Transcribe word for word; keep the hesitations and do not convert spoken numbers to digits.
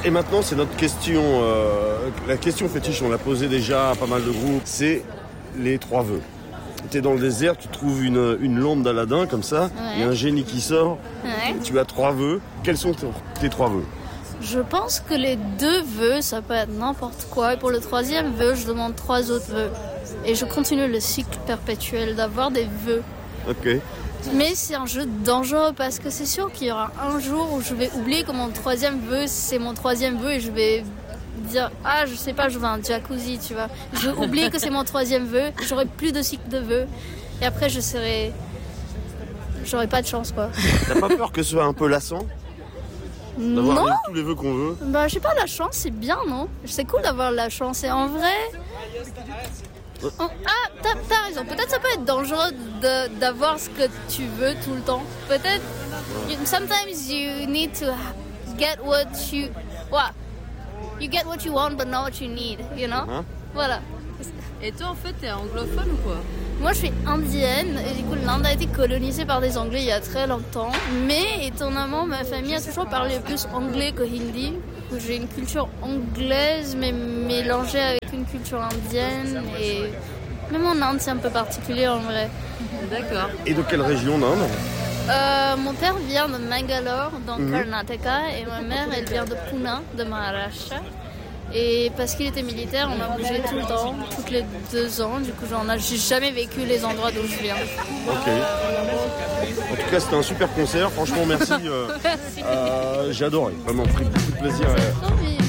Et maintenant, c'est notre question, euh, la question fétiche, on l'a posée déjà à pas mal de groupes, c'est les trois vœux. Tu es dans le désert, tu trouves une, une lampe d'Aladin comme ça, il ouais. y a un génie qui sort, ouais. tu as trois vœux. Quels sont tes trois vœux ? Je pense que les deux vœux, ça peut être n'importe quoi. Et pour le troisième vœu, je demande trois autres vœux. Et je continue le cycle perpétuel d'avoir des vœux. Ok. Mais c'est un jeu dangereux parce que c'est sûr qu'il y aura un jour où je vais oublier que mon troisième vœu, c'est mon troisième vœu et je vais dire « Ah, je sais pas, je veux un jacuzzi, tu vois. » Je vais oublier que c'est mon troisième vœu, j'aurai plus de cycle de vœux. Et après, je serai... J'aurai pas de chance, quoi. T'as pas peur que ce soit un peu lassant ? D'avoir Non. tous les vœux qu'on veut. Bah, je sais pas, la chance, c'est bien, non ? C'est cool d'avoir la chance. Et en vrai... On... Ah, t'as, t'as raison. Peut-être ça peut être dangereux de, d'avoir ce que tu veux tout le temps. Peut-être... You, sometimes you need to get what you... What? You get what you want, but not what you need, you know ? Uh-huh. Voilà. Et toi, en fait, t'es anglophone ou quoi ? Moi, je suis indienne et du coup, l'Inde a été colonisée par des Anglais il y a très longtemps. Mais étonnamment, ma famille a toujours parlé plus anglais que hindi. J'ai une culture anglaise, mais mélangée avec une culture indienne. Et même en Inde, c'est un peu particulier en vrai. D'accord. Et de quelle région d'Inde ? euh, Mon père vient de Mangalore, dans mm-hmm. Karnataka, et ma mère, elle vient de Pune, de Maharashtra. Et parce qu'il était militaire, on a bougé tout le temps, toutes les deux ans. Du coup, j'en ai, j'ai jamais vécu les endroits d'où je viens. Ok. En tout cas, c'était un super concert. Franchement, merci. Euh, merci. Euh, j'ai adoré. Vraiment, pris beaucoup de plaisir. C'est trop bien.